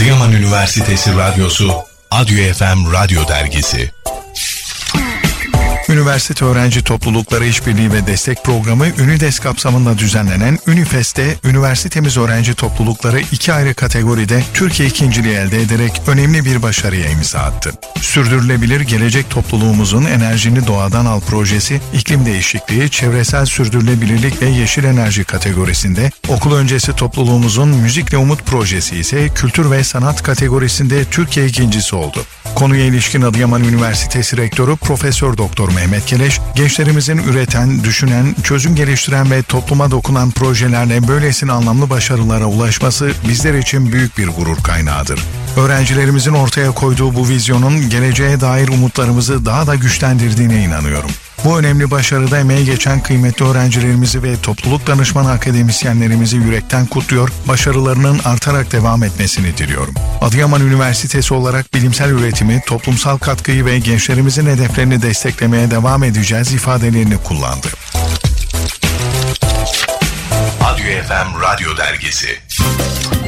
Adıyaman Üniversitesi Radyosu, Adyo FM Radyo Dergisi. Üniversite Öğrenci Toplulukları İşbirliği ve Destek Programı Ünides kapsamında düzenlenen Ünifest'te üniversitemiz öğrenci toplulukları 2 ayrı kategoride Türkiye ikinciliği elde ederek önemli bir başarıya imza attı. Sürdürülebilir Gelecek Topluluğumuzun Enerjini Doğadan Al projesi, iklim değişikliği, çevresel sürdürülebilirlik ve yeşil enerji kategorisinde, okul öncesi topluluğumuzun Müzikle Umut projesi ise kültür ve sanat kategorisinde Türkiye ikincisi oldu. Konuya ilişkin Adıyaman Üniversitesi Rektörü Profesör Doktor Mehmet Keleş, gençlerimizin üreten, düşünen, çözüm geliştiren ve topluma dokunan projelerle böylesine anlamlı başarılara ulaşması bizler için büyük bir gurur kaynağıdır. Öğrencilerimizin ortaya koyduğu bu vizyonun geleceğe dair umutlarımızı daha da güçlendirdiğine inanıyorum. Bu önemli başarıda emeği geçen kıymetli öğrencilerimizi ve topluluk danışmanı akademisyenlerimizi yürekten kutluyor, başarılarının artarak devam etmesini diliyorum. Adıyaman Üniversitesi olarak bilimsel üretimi, toplumsal katkıyı ve gençlerimizin hedeflerini desteklemeye devam edeceğiz ifadelerini kullandı. Adyo FM Radyo Dergisi.